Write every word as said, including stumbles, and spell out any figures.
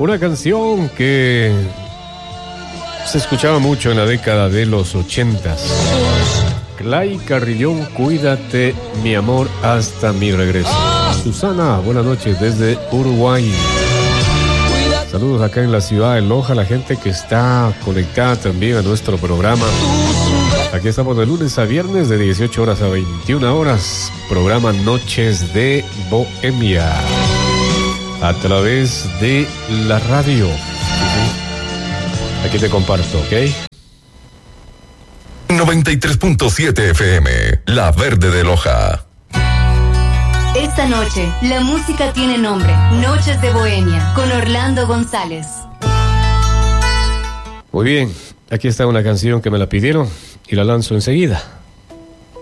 Una canción que se escuchaba mucho en la década de los ochentas. Clay Carrillón, cuídate, mi amor, hasta mi regreso. Susana, buenas noches desde Uruguay. Saludos acá en la ciudad de Loja, la gente que está conectada también a nuestro programa. Aquí estamos de lunes a viernes de dieciocho horas a veintiuna horas. Programa Noches de Bohemia a través de la radio. Aquí te comparto, ¿ok? noventa y tres punto siete F M, La Verde de Loja. Esta noche, la música tiene nombre. Noches de Bohemia, con Orlando González. Muy bien, aquí está una canción que me la pidieron y la lanzo enseguida.